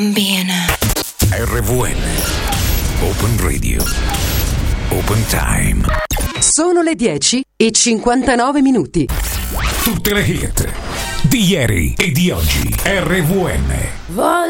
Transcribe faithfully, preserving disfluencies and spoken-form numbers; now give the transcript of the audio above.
Bene. R V N Open Radio Open Time. Sono le dieci e cinquantanove minuti. Tutte le hit di ieri e di oggi. R V N.